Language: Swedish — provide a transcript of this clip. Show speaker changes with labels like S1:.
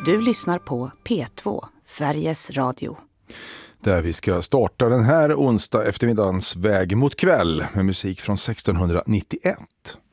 S1: Du lyssnar på P2, Sveriges Radio.
S2: Där vi ska starta den här onsdag eftermiddagens väg mot kväll med musik från 1691.